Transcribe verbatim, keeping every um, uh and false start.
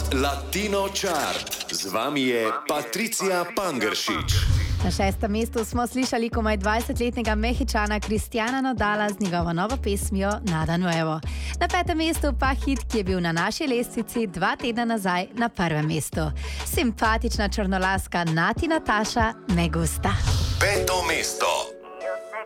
Latino Chart. Z vami je Patricia Pangeršič. Na šestem mestu smo slišali komaj dvajsetletnega Mehičana Cristiana Nodala z njegovo novo pesmijo Nada Nuevo. Na petem mestu pa hit, ki je bil na naši lestvici dva tedna nazaj na prvem mestu. Simpatična črnolaska Nati Nataša Me Gusta. Peto mesto.